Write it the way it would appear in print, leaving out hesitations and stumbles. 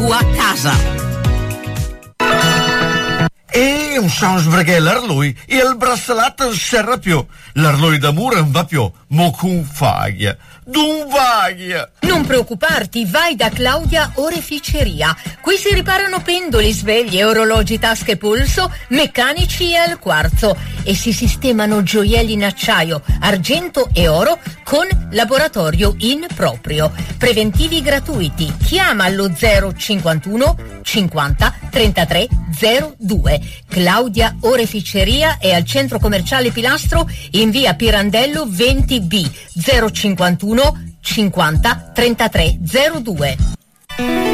tua casa. E un sono sbraghe l'arlui e il braccialetto non serra più. L'arlui d'amore non va più, mo con faglia. D'un vaglia. Non preoccuparti, vai da Claudia Oreficeria. Qui si riparano pendoli, sveglie, orologi, tasche, polso, meccanici e al quarzo. E si sistemano gioielli in acciaio, argento e oro con laboratorio in proprio. Preventivi gratuiti. Chiama allo 051 50 33 02. Claudia Oreficeria è al centro commerciale Pilastro in via Pirandello 20B 051 50 33 02.